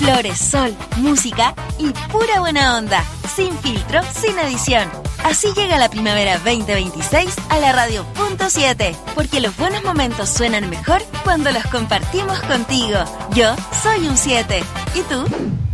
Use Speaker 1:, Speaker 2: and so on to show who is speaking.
Speaker 1: Flores, sol, música y pura buena onda. Sin filtro, sin edición. Así llega la primavera 2026 a la Radio Punto 7. Porque los buenos momentos suenan mejor cuando los compartimos contigo. Yo soy un 7. ¿Y tú?